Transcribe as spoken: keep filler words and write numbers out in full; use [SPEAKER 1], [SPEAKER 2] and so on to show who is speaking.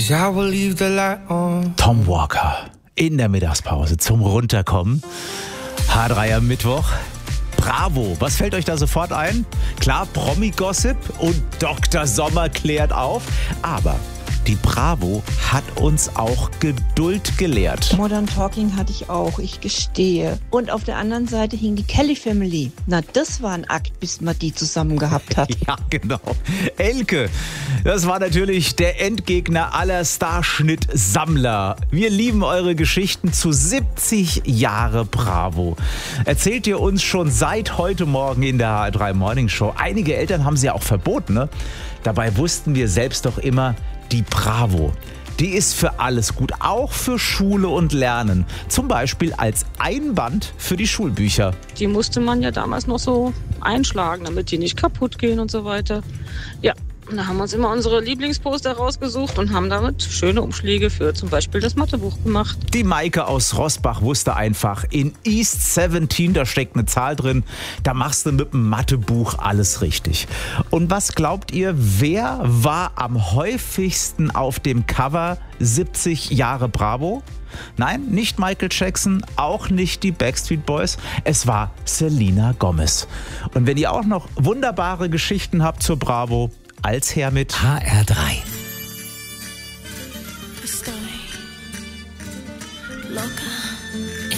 [SPEAKER 1] 'cause I will leave the light on.
[SPEAKER 2] Tom Walker in der Mittagspause zum Runterkommen. H drei am Mittwoch. Bravo, was fällt euch da sofort ein? Klar, Promi-Gossip und Doktor Sommer klärt auf, aber die Bravo hat uns auch Geduld gelehrt.
[SPEAKER 3] Modern Talking hatte ich auch, ich gestehe. Und auf der anderen Seite hing die Kelly Family. Na, das war ein Akt, bis man die zusammen gehabt hat.
[SPEAKER 2] Ja, genau. Elke, das war natürlich der Endgegner aller Starschnitt-Sammler. Wir lieben eure Geschichten zu siebzig Jahre Bravo. Erzählt ihr uns schon seit heute Morgen in der H drei Morning Show. Einige Eltern haben sie ja auch verboten, ne? Dabei wussten wir selbst doch immer, die Bravo, die ist für alles gut, auch für Schule und Lernen. Zum Beispiel als Einband für die Schulbücher.
[SPEAKER 4] Die musste man ja damals noch so einschlagen, damit die nicht kaputt gehen und so weiter. Ja, und da haben wir uns immer unsere Lieblingsposter rausgesucht und haben damit schöne Umschläge für zum Beispiel das Mathebuch gemacht.
[SPEAKER 2] Die Maike aus Rossbach wusste einfach, in East siebzehn, da steckt eine Zahl drin, da machst du mit dem Mathebuch alles richtig. Und was glaubt ihr, wer war am häufigsten auf dem Cover siebzig Jahre Bravo? Nein, nicht Michael Jackson, auch nicht die Backstreet Boys. Es war Selena Gomez. Und wenn ihr auch noch wunderbare Geschichten habt zur Bravo, als Herr mit
[SPEAKER 5] H R drei.